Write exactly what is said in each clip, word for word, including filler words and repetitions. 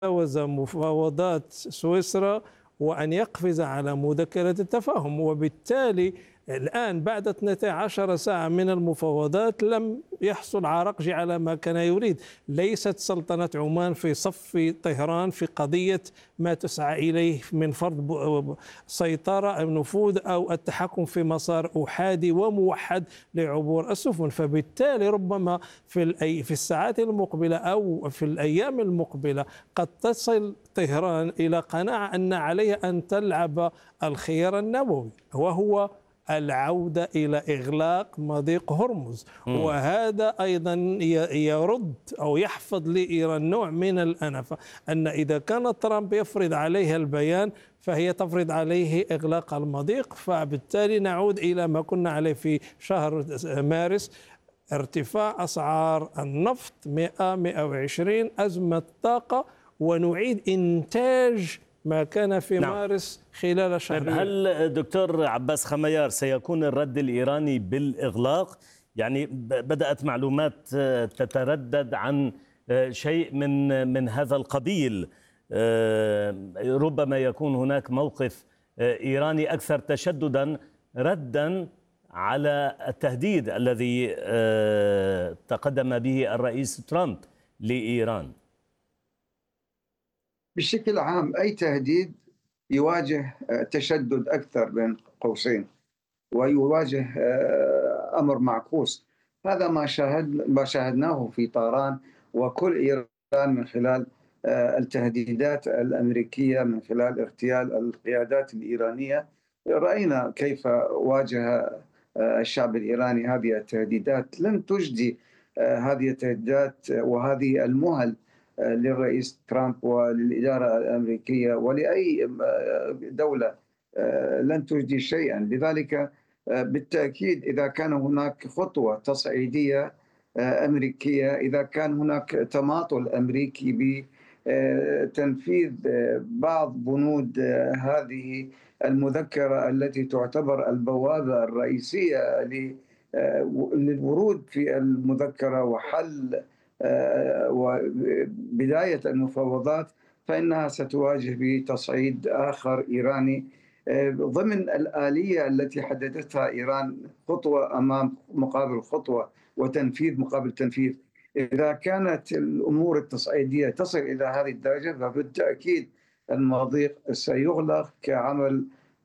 يتجاوز مفاوضات سويسرا وأن يقفز على مذكرة التفاهم. وبالتالي الآن بعد اثنتي عشرة ساعة من المفاوضات لم يحصل عراقجي على ما كان يريد. ليست سلطنة عمان في صف طهران في قضية ما تسعى إليه من فرض سيطرة أو نفوذ أو التحكم في مسار أحادي وموحد لعبور السفن. فبالتالي ربما في في الساعات المقبلة أو في الأيام المقبلة قد تصل طهران إلى قناعة أن عليها أن تلعب الخيار النووي، وهو العودة إلى إغلاق مضيق هرمز. م. وهذا أيضا يرد أو يحفظ لإيران نوع من الأنفة، أن إذا كان ترامب يفرض عليها البيان فهي تفرض عليه إغلاق المضيق. فبالتالي نعود إلى ما كنا عليه في شهر مارس، ارتفاع أسعار النفط مئة مئة وعشرين، أزمة طاقة، ونعيد إنتاج ما كان في نعم. مارس خلال شهرين. هل دكتور عباس خميار سيكون الرد الإيراني بالإغلاق؟ يعني بدأت معلومات تتردد عن شيء من من هذا القبيل، ربما يكون هناك موقف إيراني أكثر تشددا ردا على التهديد الذي تقدم به الرئيس ترامب لإيران. بشكل عام أي تهديد يواجه تشدد أكثر بين قوسين، ويواجه أمر معكوس. هذا ما شاهد ما شاهدناه في طهران وكل إيران من خلال التهديدات الأمريكية، من خلال اغتيال القيادات الإيرانية. رأينا كيف واجه الشعب الإيراني هذه التهديدات. لن تجدي هذه التهديدات وهذه المهل للرئيس ترامب وللإدارة الأمريكية ولأي دولة، لن تجدي شيئا. لذلك بالتأكيد إذا كان هناك خطوة تصعيدية أمريكية، إذا كان هناك تماطل أمريكي بتنفيذ بعض بنود هذه المذكرة التي تعتبر البوابة الرئيسية للورود في المذكرة وحل وبداية المفاوضات، فإنها ستواجه بتصعيد آخر إيراني ضمن الآلية التي حددتها إيران، خطوة أمام مقابل خطوة وتنفيذ مقابل تنفيذ. إذا كانت الأمور التصعيدية تصل إلى هذه الدرجة فبالتأكيد المضيق سيغلق كعمل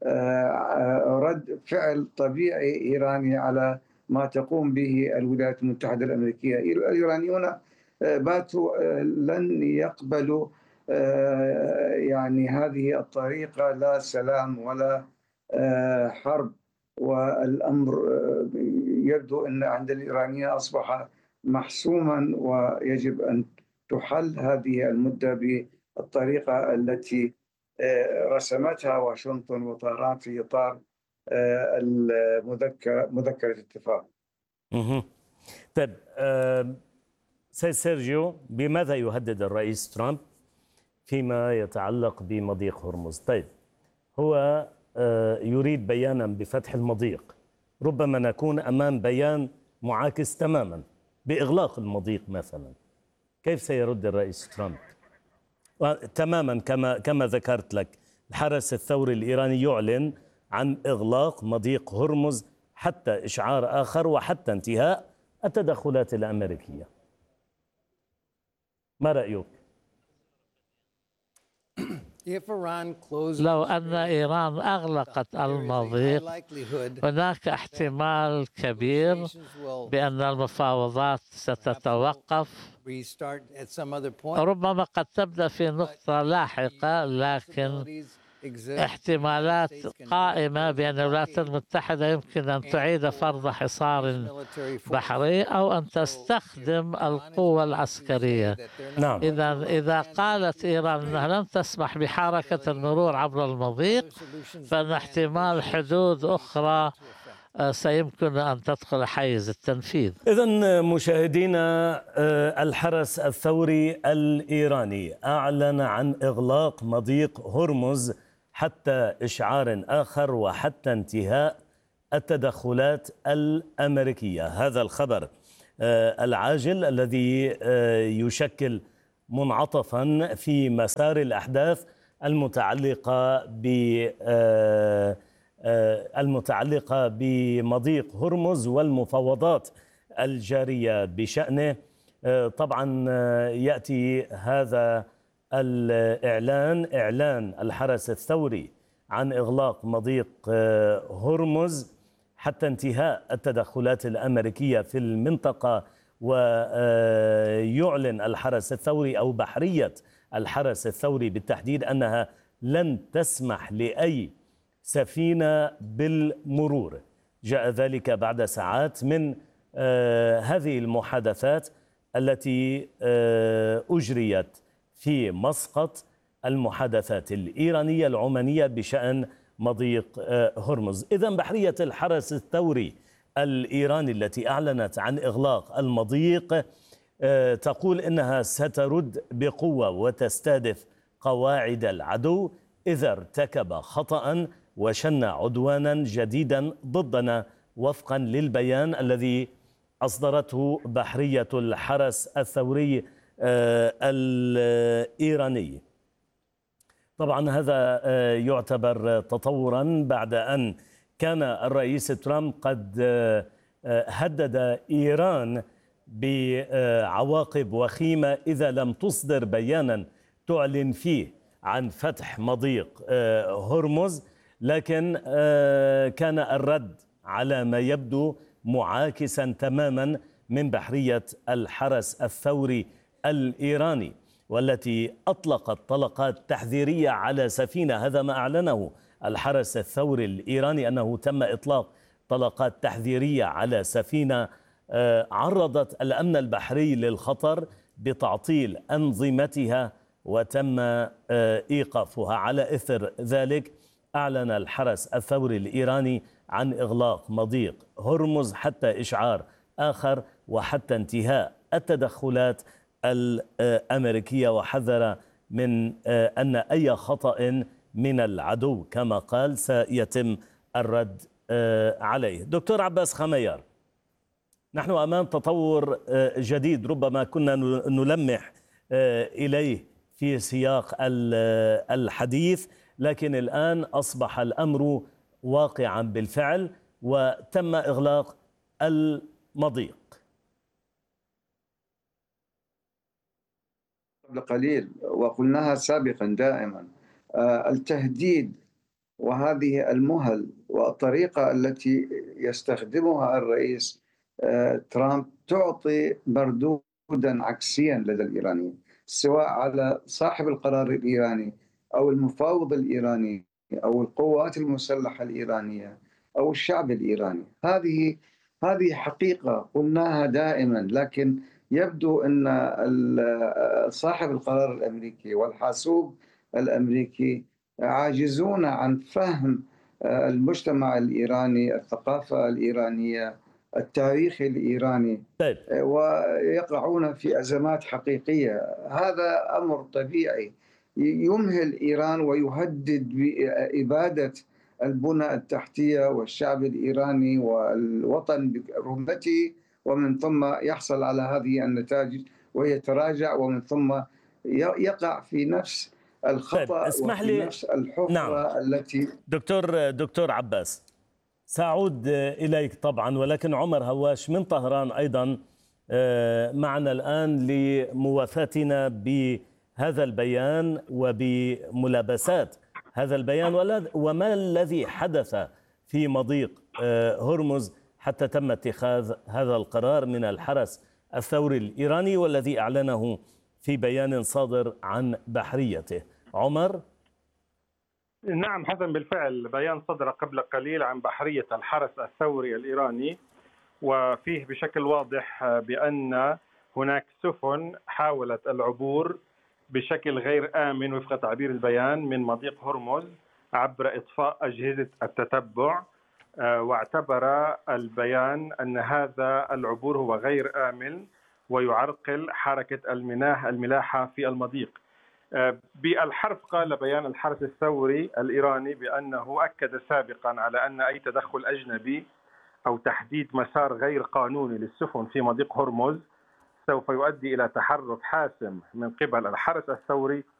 رد فعل طبيعي إيراني على ما تقوم به الولايات المتحدة الأمريكية. الإيرانيون باتوا لن يقبلوا يعني هذه الطريقة، لا سلام ولا حرب. والأمر يبدو أن عند الإيرانيين أصبح محسوما، ويجب أن تحل هذه المدة بالطريقة التي رسمتها واشنطن وطهران في إطار المذكرة مذكرة الاتفاق. طيب سيد سيرجيو، بماذا يهدد الرئيس ترامب فيما يتعلق بمضيق هرمز؟ طيب هو يريد بيانا بفتح المضيق، ربما نكون أمام بيان معاكس تماما بإغلاق المضيق مثلا. كيف سيرد الرئيس ترامب؟ تماما كما كما ذكرت لك، الحرس الثوري الإيراني يعلن عن إغلاق مضيق هرمز حتى إشعار آخر وحتى انتهاء التدخلات الأمريكية. ما رأيك؟ لو أن إيران أغلقت المضيق هناك احتمال كبير بأن المفاوضات ستتوقف، ربما قد تبدأ في نقطة لاحقة، لكن احتمالات قائمة بأن الولايات المتحدة يمكن أن تعيد فرض حصار بحري أو أن تستخدم القوة العسكرية. نعم. إذا إذا قالت إيران أنها لن تسمح بحركة المرور عبر المضيق، فإن احتمال حدود أخرى سيمكن أن تدخل حيز التنفيذ. إذن مشاهدينا، الحرس الثوري الإيراني أعلن عن إغلاق مضيق هرمز حتى إشعار آخر وحتى انتهاء التدخلات الأمريكية. هذا الخبر العاجل الذي يشكل منعطفا في مسار الأحداث المتعلقة ب المتعلقة بمضيق هرمز والمفاوضات الجارية بشأنه. طبعا يأتي هذا الإعلان إعلان الحرس الثوري عن إغلاق مضيق هرمز حتى انتهاء التدخلات الأمريكية في المنطقة، ويعلن الحرس الثوري أو بحرية الحرس الثوري بالتحديد أنها لن تسمح لأي سفينة بالمرور. جاء ذلك بعد ساعات من هذه المحادثات التي أجريت في مسقط المحادثات الإيرانية العمانية بشأن مضيق هرمز. إذن بحرية الحرس الثوري الإيراني التي أعلنت عن إغلاق المضيق تقول إنها سترد بقوة وتستهدف قواعد العدو إذا ارتكب خطأ وشن عدوانا جديدا ضدنا، وفقا للبيان الذي أصدرته بحرية الحرس الثوري الإيراني. طبعا هذا يعتبر تطورا بعد أن كان الرئيس ترامب قد هدد إيران بعواقب وخيمة إذا لم تصدر بيانا تعلن فيه عن فتح مضيق هرمز، لكن كان الرد على ما يبدو معاكسا تماما من بحرية الحرس الثوري الإيراني، والتي أطلقت طلقات تحذيرية على سفينة. هذا ما أعلنه الحرس الثوري الإيراني، أنه تم إطلاق طلقات تحذيرية على سفينة عرضت الأمن البحري للخطر بتعطيل أنظمتها وتم إيقافها. على إثر ذلك أعلن الحرس الثوري الإيراني عن إغلاق مضيق هرمز حتى إشعار آخر وحتى انتهاء التدخلات الأمريكية، وحذر من أن أي خطأ من العدو كما قال سيتم الرد عليه. دكتور عباس خميار، نحن أمام تطور جديد ربما كنا نلمح إليه في سياق الحديث، لكن الآن أصبح الأمر واقعا بالفعل وتم إغلاق المضيق. قبل قليل وقلناها سابقا دائما، التهديد وهذه المهل والطريقة التي يستخدمها الرئيس ترامب تعطي مردودا عكسيا لدى الإيرانيين، سواء على صاحب القرار الإيراني أو المفاوض الإيراني أو القوات المسلحة الإيرانية أو الشعب الإيراني. هذه هذه حقيقة قلناها دائما، لكن يبدو أن صاحب القرار الأمريكي والحاسوب الأمريكي عاجزون عن فهم المجتمع الإيراني، الثقافة الإيرانية، التاريخ الإيراني، طيب. ويقعون في أزمات حقيقية. هذا أمر طبيعي يمهل إيران ويهدد بإبادة البنى التحتية والشعب الإيراني والوطن برمته، ومن ثم يحصل على هذه النتائج ويتراجع، ومن ثم يقع في نفس الخطأ. طيب. اسمح وفي لي. نفس الحفرة. نعم. التي دكتور دكتور عباس، سأعود إليك طبعا، ولكن عمر هواش من طهران أيضا معنا الآن لموافاتنا بهذا البيان وبملابسات هذا البيان وما الذي حدث في مضيق هرمز حتى تم اتخاذ هذا القرار من الحرس الثوري الإيراني والذي أعلنه في بيان صادر عن بحريته. عمر؟ نعم حسن، بالفعل بيان صدر قبل قليل عن بحرية الحرس الثوري الإيراني، وفيه بشكل واضح بأن هناك سفن حاولت العبور بشكل غير آمن وفق تعبير البيان من مضيق هرمز عبر إطفاء أجهزة التتبع، واعتبر البيان أن هذا العبور هو غير آمن ويعرقل حركة المناح الملاحة في المضيق. بالحرف قال بيان الحرس الثوري الإيراني بأنه أكد سابقا على أن أي تدخل أجنبي أو تحديد مسار غير قانوني للسفن في مضيق هرمز سوف يؤدي إلى تحرك حاسم من قبل الحرس الثوري